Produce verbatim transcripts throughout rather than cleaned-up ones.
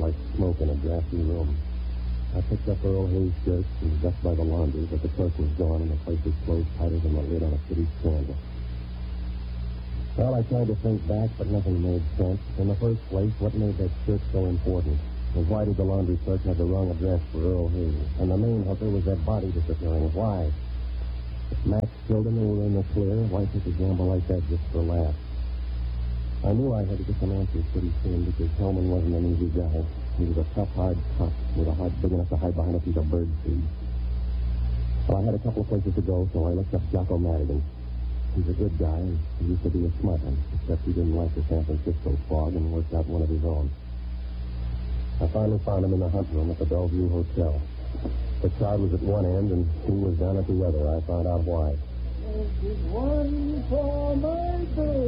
like smoke in a drafty room. I picked up Earl Hayes' shirt and just by the laundry, but the clerk was gone and the place was closed tighter than the lid on a city candle. Well, I tried to think back, but nothing made sense. In the first place, what made that shirt so important? And why did the laundry clerk have the wrong address for Earl Hayes? And the main hooker was that body disappearing. Why? If Max killed him and we were in the clear, why take a gamble like that just for laughs? I knew I had to get some answers pretty soon because Hellman wasn't an easy guy. He was a tough, hard cop with a heart big enough to hide behind a piece of bird seed. Well, I had a couple of places to go, so I looked up Jocko Madigan. He's a good guy, and he used to be a smart one, except he didn't like the San Francisco fog and worked out one of his own. I finally found him in the hunt room at the Bellevue Hotel. The crowd was at one end, and he was down at the other. I found out why. This is one for my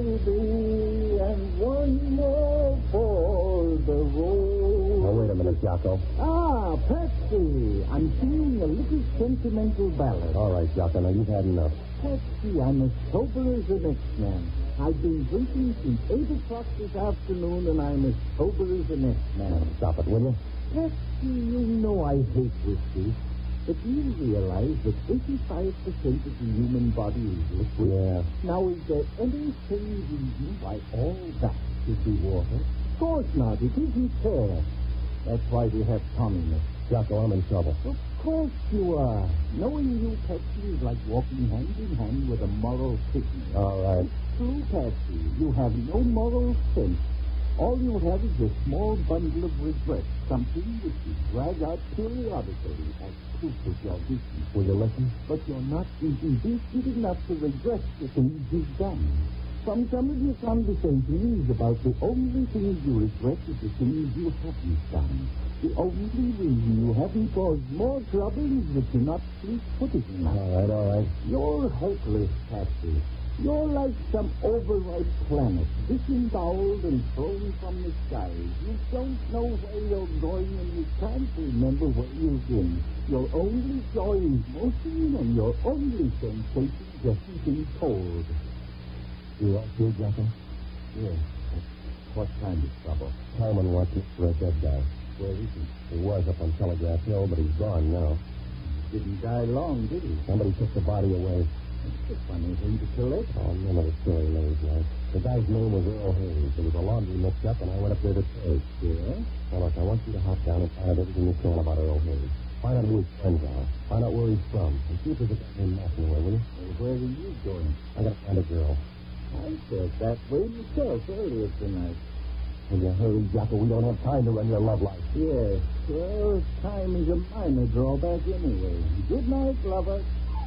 baby and one more for the road. Now, wait a minute, Jocko. Ah, Patsy. I'm singing a little sentimental ballad. All right, Jocko, now you've had enough. Patsy, I'm as sober as the next man. I've been drinking since eight o'clock this afternoon, and I'm as sober as the next man. Stop it, will you? Patsy, you know I hate whiskey. But you realize that eighty-five percent of the human body is liquid? Yeah. Now, is there any sane reason why all that should be water? Of course not. It isn't fair. That's why we have communists. Jocko, I'm in trouble. Of course you are. Knowing you, Patsy, is like walking hand in hand with a moral sickness. All right. True, Patsy. You have no moral sense. All you have is a small bundle of regret, something which you drag out periodically as proof of your business. Will you listen? But you're not even decent enough to regret the things you've done. From some of your conversations about the only things you regret is the things you haven't done. The only reason you haven't caused more trouble is that you're not fleet-footed enough. All right, all right. You're hopeless, Patsy. You're like some overripe planet, disemboweled and thrown from the skies. You don't know where you're going, and you can't remember where you've been. Your only joy is motion, and your only sensation just being told. You right here, Jocko? Yes. What kind of trouble? Hellman wants me for a dead guy. Where is he? He was up on Telegraph Hill, but he's gone now. Didn't die long, did he? Somebody took the body away. It's a funny thing to collect. Oh, none of the story lays like. The guy's name was Earl Hayes. There was a laundry mix-up, and I went up there to pay. Yeah? Now, look, I want you to hop down and find out everything you can about Earl Hayes. Find out who his friends are. Find out where he's from. And see if there's a guy named Matt anywhere, will you? Well, where are you going? I gotta find a girl. I felt that way myself earlier tonight. Will you hurry, Jocko? We don't have time to run your love life. Yes. Well, time is a minor drawback anyway. Good night, lover.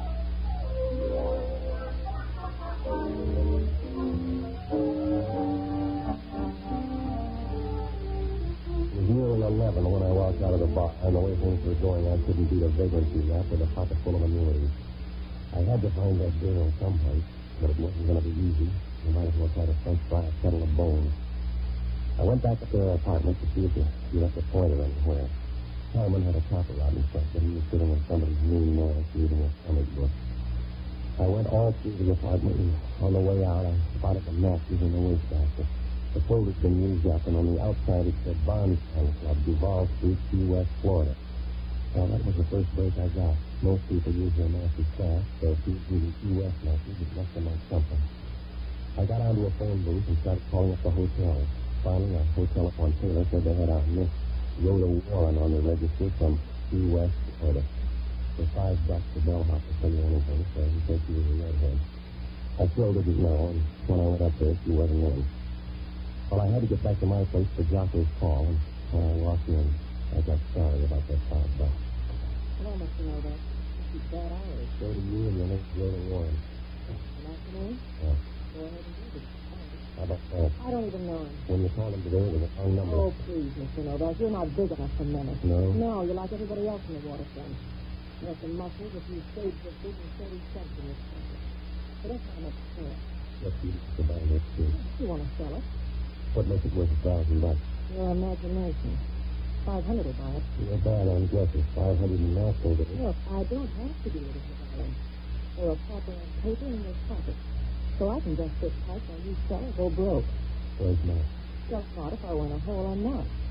It was nearly eleven when I walked out of the bar, and the way things were going, I couldn't beat a vagrancy rap with a pocket full of annuities. I had to find that girl someplace, but it wasn't going to be easy. You might as well try to French fry a kettle of bones. I went back up to her apartment to see if she left a pointer anywhere. Hellman had a copper out in front, but he was sitting in somebody's mean nose reading a comic book. I went all through the apartment, and on the way out, I spotted the matches in the wastebasket. The folder's been used up, and on the outside it said Barnes Gun Club, Duval Street, Key West, Florida. Well, that was the first break I got. Most people use their matches fast, so if you use Key West matches, it must have meant something. I got onto a phone booth and started calling up the hotels. Finally, a hotel up on Taylor said they had a Miss Rhoda Warren on the register from Key West, Florida. For five bucks, the bellhop to tell you anything, so he said she was a redhead. I still didn't know, and when I went up there, she wasn't in. Well, I had to get back to my place for Jocko's call, and when I walked in, I got sorry about that five bucks. Hello, Mister Novak. This is bad hours. So do you and your next Rhoda Warren. Good afternoon. Yeah. Go ahead and do it. How about that? I don't even know him. When you called him today, it was a wrong number. Oh, please, Mister Novak. You're not big enough for menace. No? No, you're like everybody else in the waterfront. You have some muscles, a few spades of big and steady steps in this country. But that's not much for it. Yes, you to buy this, too. If you want to sell it, What makes it worth a thousand bucks? your imagination. Five hundred will buy it. You're bad on guesses. Five hundred and math over there. Look, I don't have to do it as a violin. There are proper paper in your pocket. So I can just sit tight while you sell or go broke. Where's Matt? Just not if I want a hole, I'm not.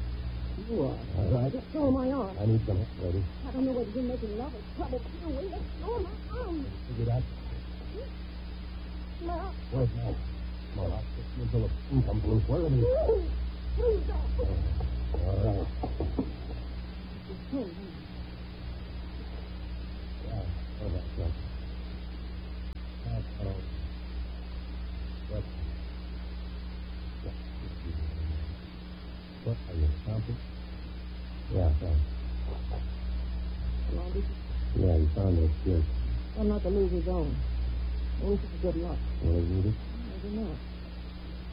You are. All right. Let go of my arm. I need some help, lady. I don't know whether you're making love or trouble. But you will let go of my arm. Figure that. No. Where's Matt? Come on, I'll fix you until the spoon comes loose. Where is he? Please. Please don't. All right. Hmm. Yeah, where's that jump? That's all. What? What are you, Thompson? Yeah, thanks. Come on, did you? Yeah, he found this shirt. I'm not to lose his own. I wish you good luck. Will he need it? Maybe not.